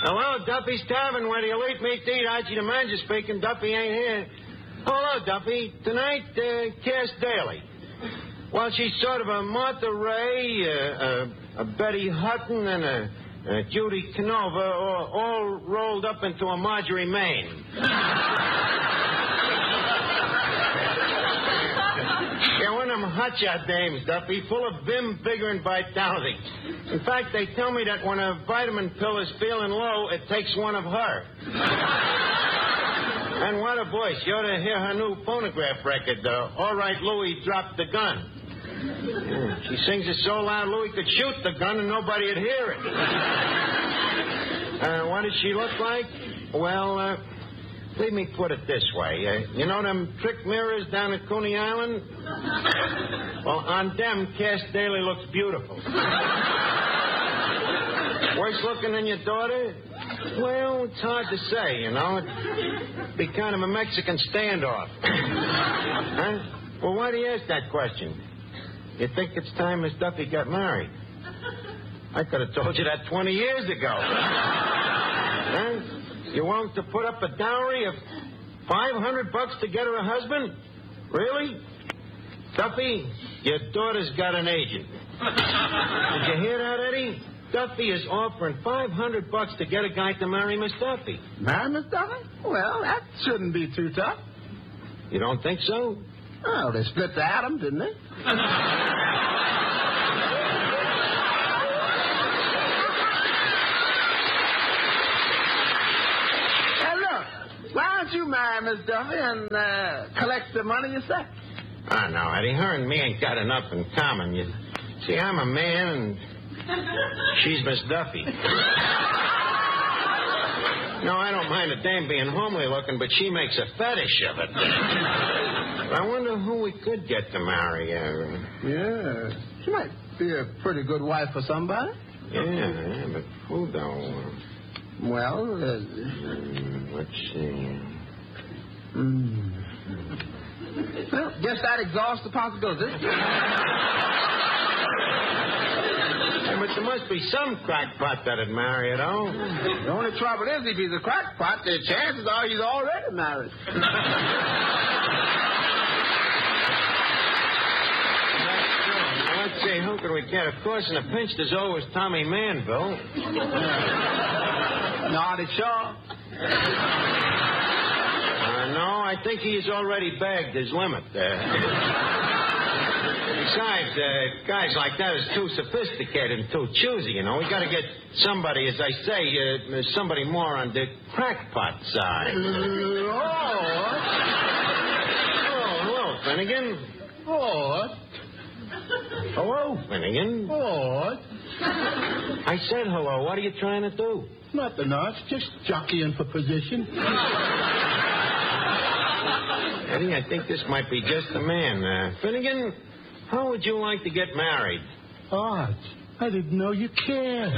Hello, Duffy's Tavern, where the elite meet to eat. Archie the manager speaking. Duffy ain't here. Hello, Duffy. Tonight, Cass Daly. Well, she's sort of a Martha Ray, a Betty Hutton, and a Judy Canova, all rolled up into a Marjorie Main. Yeah, one of them hotshot dames, Duffy, full of vim, vigor, and vitality. In fact, they tell me that when a vitamin pill is feeling low, it takes one of her. And what a voice. You ought to hear her new phonograph record, All Right, Louie Dropped the Gun. Yeah, she sings it so loud Louie could shoot the gun and nobody would hear it. What does she look like? Well, let me put it this way. You know them trick mirrors down at Coney Island? Well, on them, Cass Daly looks beautiful. Worse looking than your daughter? Well, it's hard to say, you know. It'd be kind of a Mexican standoff. Huh? Well, why do you ask that question? You think it's time Miss Duffy got married? I could have told you that 20 years ago. Huh? You willing to put up a dowry of $500 to get her a husband? Really? Duffy, your daughter's got an agent. Did you hear that, Eddie? Duffy is offering $500 to get a guy to marry Miss Duffy. Marry Miss Duffy? Well, that shouldn't be too tough. You don't think so? Oh, they split the atom, didn't they? Hey, look, why don't you marry Miss Duffy and collect the money yourself? Oh, no, Eddie, her and me ain't got enough in common. You see, I'm a man and she's Miss Duffy. No, I don't mind a dame being homely looking, but she makes a fetish of it. I wonder who we could get to marry her. Yeah, she might be a pretty good wife for somebody. Yeah, but who though? Well, let's see. Well, guess that exhausts the possibilities. But there must be some crackpot that'd marry her, though. The only trouble is, if he's a crackpot, the chances are he's already married. Let's see, who could we get? Of course, in a pinch, there's always Tommy Manville. Artie Shaw. No, I think he's already bagged his limit. Besides, guys like that is too sophisticated and too choosy, you know. We got to get somebody, as I say, somebody more on the crackpot side. Hello, Finnegan. What? Hello, Finnegan. What? I said hello. What are you trying to do? Nothing much. Just jockeying for position. Eddie, I think this might be just the man. Finnegan, how would you like to get married? Art, I didn't know you cared.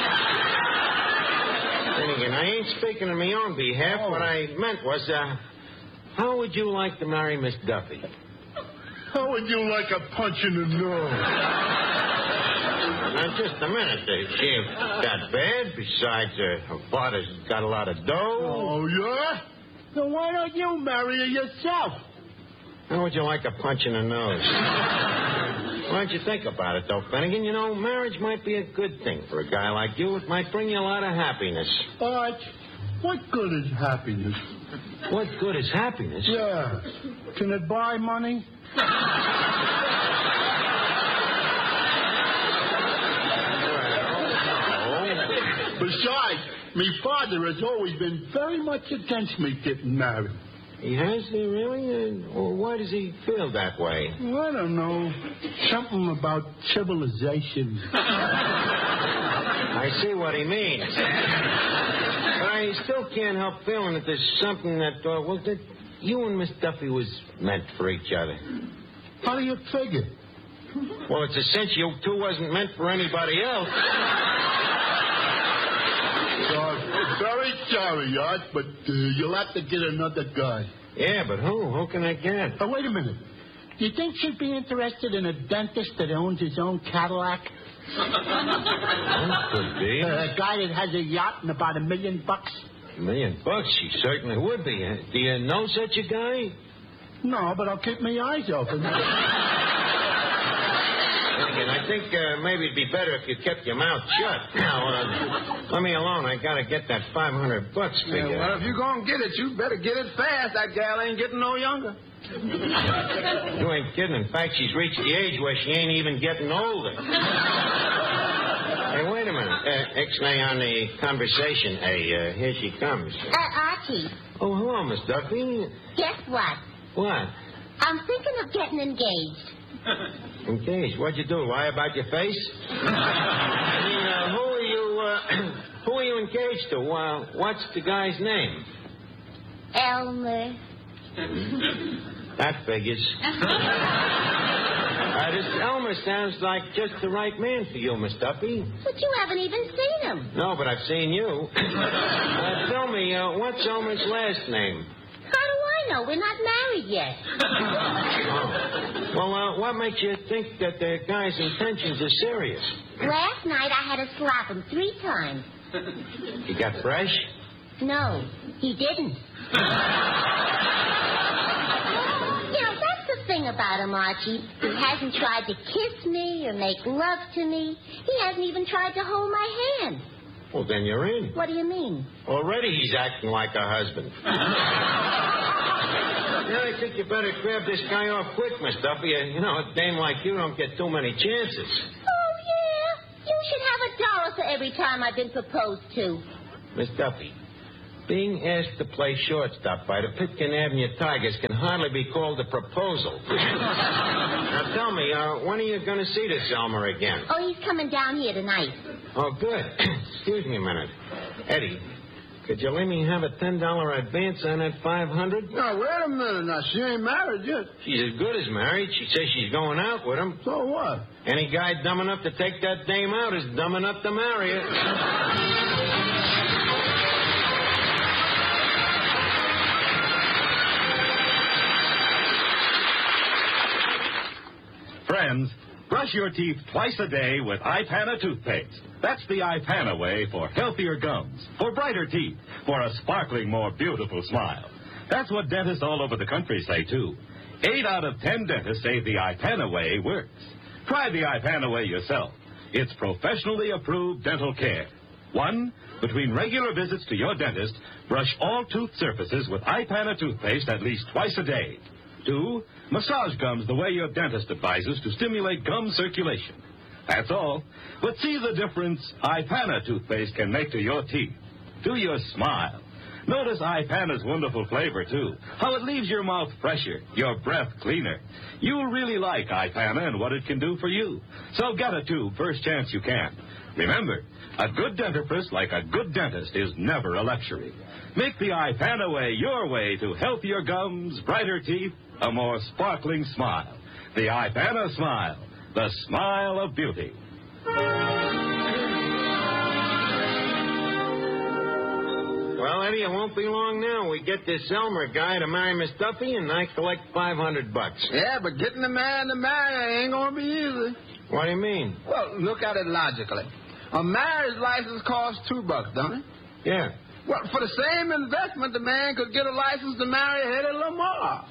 Finnegan, I ain't speaking on my own behalf. Oh. What I meant was, how would you like to marry Miss Duffy? How would you like a punch in the nose? Now, just a minute. She ain't that bad. Besides, her father's got a lot of dough. Oh, yeah? Then why don't you marry her yourself? How would you like a punch in the nose? Why don't you think about it, though, Finnegan? You know, marriage might be a good thing for a guy like you. It might bring you a lot of happiness. Art, what good is happiness? What good is happiness? Yeah. Can it buy money? Besides, my father has always been very much against me getting married. He has, really? Or why does he feel that way? Well, I don't know. Something about civilization. I see what he means. But I still can't help feeling that there's something that, that you and Miss Duffy was meant for each other. How do you figure? Well, it's a cinch you two wasn't meant for anybody else. Very sorry, Art, but you'll have to get another guy. Yeah, but who? Who can I get? Oh, wait a minute. You think she'd be interested in a dentist that owns his own Cadillac? Could be. A guy that has a yacht and about $1 million? $1 million? She certainly would be. Do you know such a guy? No, but I'll keep my eyes open. And I think maybe it'd be better if you kept your mouth shut. Now, let me alone. I got to get that $500 figure. Yeah, well, if you're going to get it, you better get it fast. That gal ain't getting no younger. You ain't kidding. In fact, she's reached the age where she ain't even getting older. Hey, wait a minute. Ixnay on the conversation. Hey, here she comes. Archie. Oh, hello, Miss Duffy. Guess what? What? I'm thinking of getting engaged. Engaged? What'd you do? Lie about your face? I mean, who are you engaged to? What's the guy's name? Elmer. That figures. This Elmer sounds like just the right man for you, Miss Duffy. But you haven't even seen him. No, but I've seen you. Tell me, what's Elmer's last name? How do I know? We're not married yet. Oh. Well, what makes you think that the guy's intentions are serious? Last night I had to slap him 3 times. He got fresh? No, he didn't. That's the thing about him, Archie. He hasn't tried to kiss me or make love to me. He hasn't even tried to hold my hand. Well, then you're in. What do you mean? Already he's acting like a husband. Now, I think you better grab this guy off quick, Miss Duffy. A dame like you don't get too many chances. Oh, yeah? You should have $1 for every time I've been proposed to. Miss Duffy, being asked to play shortstop by the Pitkin Avenue Tigers can hardly be called a proposal. Now, tell me, when are you going to see this Elmer again? Oh, he's coming down here tonight. Oh, good. Excuse me a minute. Eddie, could you let me have a $10 advance on that $500? Now, wait a minute. Now, she ain't married yet. She's as good as married. She says she's going out with him. So what? Any guy dumb enough to take that dame out is dumb enough to marry her. Friends, brush your teeth twice a day with Ipana toothpaste. That's the Ipana way for healthier gums, for brighter teeth, for a sparkling, more beautiful smile. That's what dentists all over the country say, too. 8 out of 10 dentists say the Ipana way works. Try the Ipana way yourself. It's professionally approved dental care. 1, between regular visits to your dentist, brush all tooth surfaces with Ipana toothpaste at least twice a day. 2, massage gums the way your dentist advises to stimulate gum circulation. That's all. But see the difference Ipana toothpaste can make to your teeth, to your smile. Notice Ipana's wonderful flavor, too. How it leaves your mouth fresher, your breath cleaner. You'll really like Ipana and what it can do for you. So get a tube first chance you can. Remember, a good dentifrice like a good dentist is never a luxury. Make the Ipana way your way to healthier gums, brighter teeth, a more sparkling smile. The Ipana smile, the smile of beauty. Well, Eddie, it won't be long now. We get this Elmer guy to marry Miss Duffy, and I collect $500. Yeah, but getting the man to marry ain't going to be easy. What do you mean? Well, look at it logically. A marriage license costs $2, don't it? Yeah. Well, for the same investment, the man could get a license to marry Hedy Lamarr.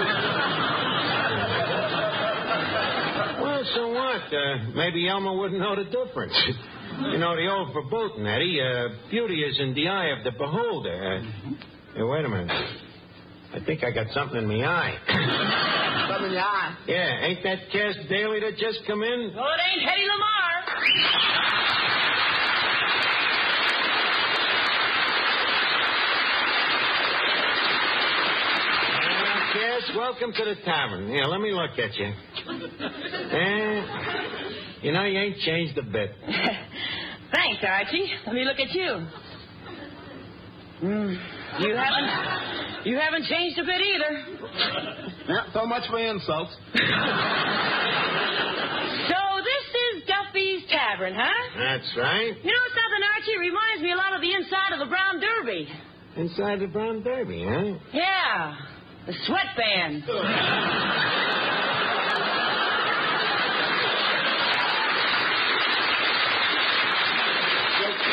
Well, so what? Maybe Elmer wouldn't know the difference. You know, the old verboten, Eddie. Beauty is in the eye of the beholder. Hey, wait a minute. I think I got something in my eye. Something in your eye? Yeah, ain't that Cass Daly that just come in? Well, it ain't Hedy Lamarr. Cass, welcome to the tavern. Here, let me look at you. You know, you ain't changed a bit. Thanks, Archie. Let me look at you. You haven't changed a bit either. Yeah, so much for insults. So this is Duffy's Tavern, huh? That's right. You know something, Archie? It reminds me a lot of the inside of the Brown Derby. Inside the Brown Derby, huh? Yeah, the sweatband.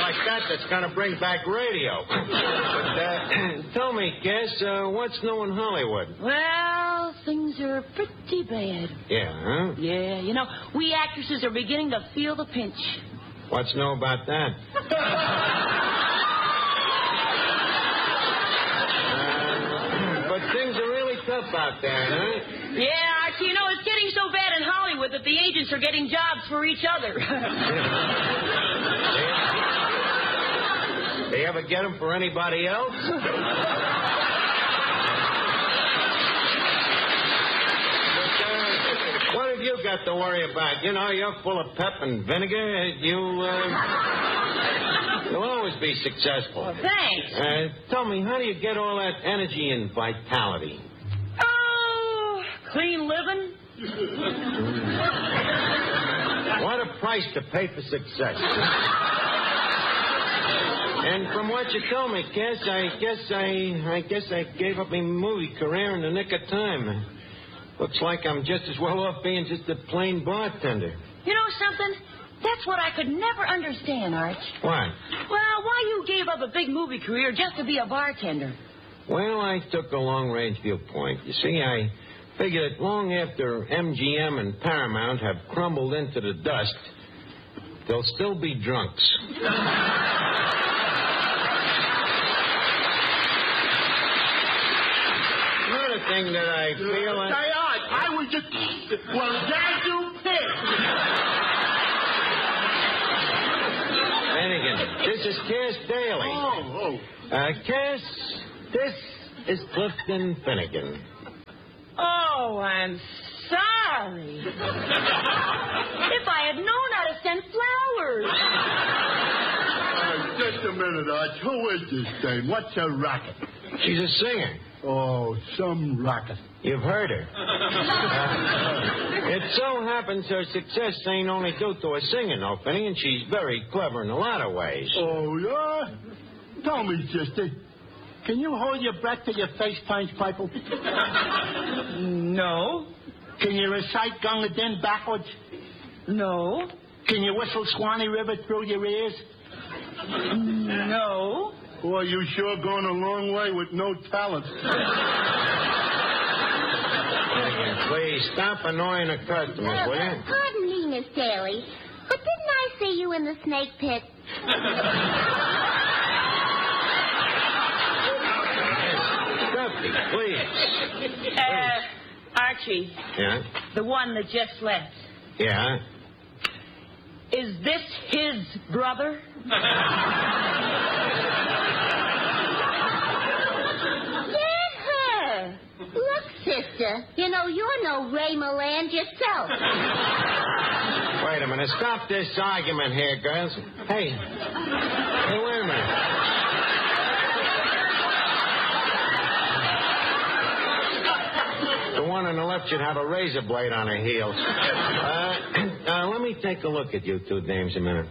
like that that's going to bring back radio. But tell me, Cass, what's new in Hollywood? Well, things are pretty bad. Yeah, huh? Yeah, you know, we actresses are beginning to feel the pinch. What's new about that? But things are really tough out there, huh? Yeah, Archie, you know, it's getting so bad in Hollywood that the agents are getting jobs for each other. They ever get them for anybody else? What have you got to worry about? You know, you're full of pep and vinegar. You'll always be successful. Well, thanks. Tell me, how do you get all that energy and vitality? Oh, clean living. What a price to pay for success. And from what you told me, Cass, I guess I gave up my movie career in the nick of time. Looks like I'm just as well off being just a plain bartender. You know something? That's what I could never understand, Arch. What? Well, why you gave up a big movie career just to be a bartender? Well, I took a long-range viewpoint. You see, I figured that long after MGM and Paramount have crumbled into the dust, there'll still be drunks. Another thing that I feel... I was just... Well, that you picked. Finnegan, this is Cass Daly. Oh. Cass, this is Clifton Finnegan. Oh, I'm sorry. If I had known how to send flowers. Just a minute, Arch. Who is this dame? What's her racket? She's a singer. Oh, some racket. You've heard her. It so happens her success ain't only due to her singing, though, Finnegan. She's very clever in a lot of ways. Oh, yeah? Tell me, sister, can you hold your breath till your face turns purple? No. Can you recite Gunga Din backwards? No. Can you whistle Swanee River through your ears? No. Boy, you sure gone a long way with no talent. Finnegan, please stop annoying the customers, will you? Pardon me, Miss Daly, but didn't I see you in the snake pit? Duffy, please. Archie. Yeah? The one that just left. Yeah? Is this his brother? Yeah. Look, sister, you know you're no Ray Milland yourself. Wait a minute. Stop this argument here, girls. Hey, wait a minute. The one on the left should have a razor blade on her heels. Let me take a look at you two dames a minute.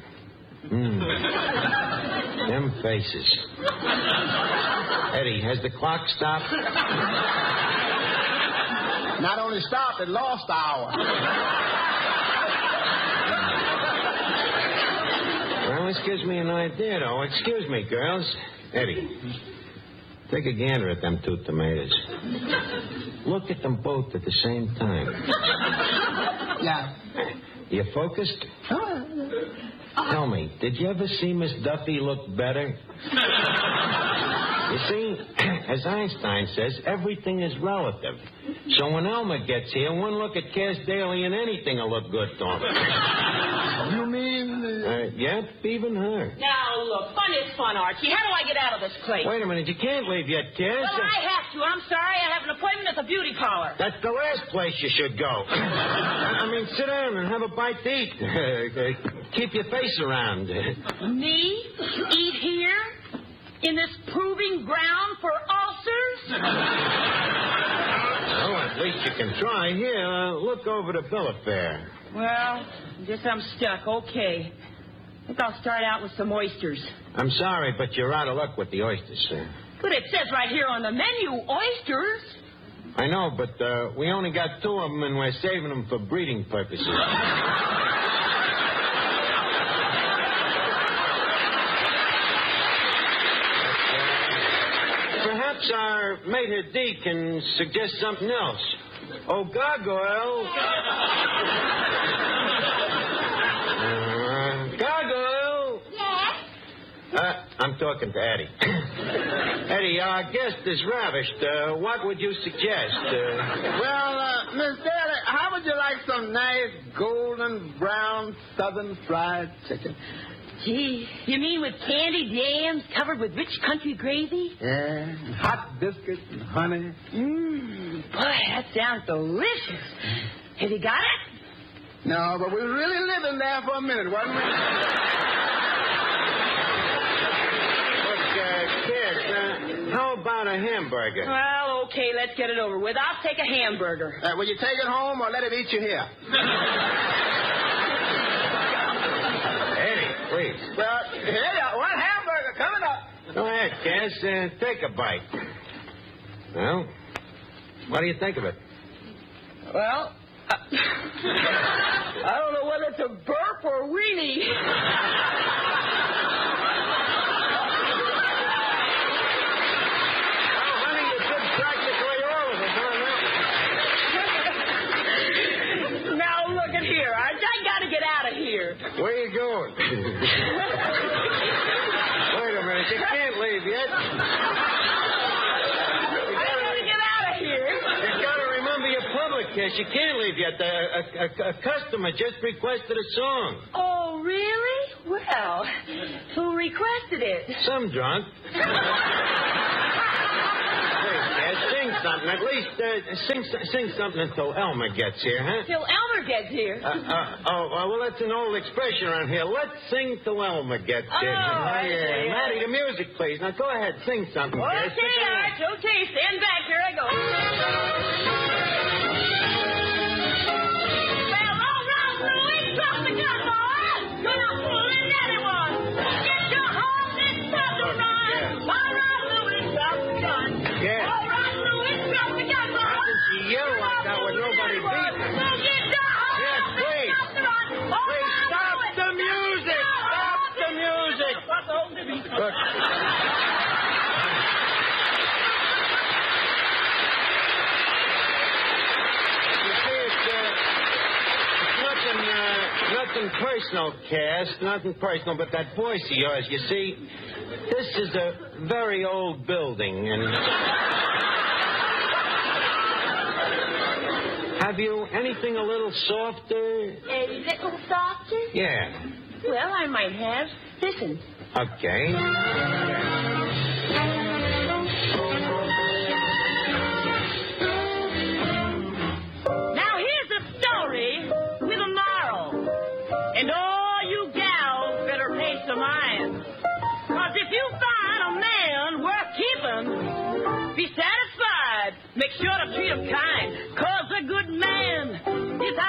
Them faces. Eddie, has the clock stopped? Not only stopped, it lost an hour. Well, this gives me an idea, though. Excuse me, girls. Eddie, take a gander at them two tomatoes. Look at them both at the same time. Yeah. You focused? Tell me, did you ever see Miss Duffy look better? You see, as Einstein says, everything is relative. So when Elmer gets here, one look at Cass Daly and anything will look good to him. You mean... Yep, even her. Now, look, fun is fun, Archie. How do I get out of this place? Wait a minute, you can't leave yet, Cass. Well, I have to. I'm sorry. I have an appointment at the beauty parlor. That's the last place you should go. I mean, sit down and have a bite to eat. Keep your face around. Me? Eat here? In this proving ground for ulcers? Well, at least you can try. Here, look over the bill of fare. Well, guess I'm stuck. Okay. I think I'll start out with some oysters. I'm sorry, but you're out of luck with the oysters, sir. But it says right here on the menu, oysters. I know, but we only got 2 of them, and we're saving them for breeding purposes. perhaps our maitre d' can suggest something else. Oh, Gargoyle. Gargoyle. Yes? I'm talking to Eddie. Eddie, our guest is ravished. What would you suggest? Miss Daly, how would you like some nice golden brown southern fried chicken? Gee, you mean with candied yams covered with rich country gravy? Yeah, and hot biscuits and honey. Boy, that sounds delicious. Have you got it? No, but we were really living there for a minute, wasn't we? Kid, how about a hamburger? Well, okay, let's get it over with. I'll take a hamburger. Will you take it home or let it eat you here? Eddie, please. Well, here, one hamburger coming up. Go ahead, Cass. Take a bite. Well, what do you think of it? Well, I don't know whether it's a burp or weenie. Where are you going? Wait a minute. You can't leave yet. I gotta get out of here. You gotta remember your public, Cass. You can't leave yet. A customer just requested a song. Oh, really? Well, who requested it? Some drunk. Sing something. At least sing something until Elmer gets here, huh? Till Elmer gets here. Well, that's an old expression around here. Let's sing till Elmer gets here. I see. Maddie, the music, please. Now, go ahead. Sing something. Okay, Arch. Okay, stand back. Here I go. Well, all right, Louie. Drop the gun, boy. Gonna pull in anyone. Get your horse and stop the run. All right, Louie. Drop the gun. Yeah. All right, Louie. Drop the gun, boy. How can she yell like that with nobody beating her? Yes, please. Please stop the music. Stop the music. Look. You see, it's nothing personal, Cass. Nothing personal, but that voice of yours, you see, this is a very old building, and... Have you anything a little softer? A little softer? Yeah. Well, I might have. Listen. Okay. Now, here's a story with a moral. And all you gals better pay some mind. Because if you find a man worth keeping, be satisfied. Make sure to treat him kind. Because a good man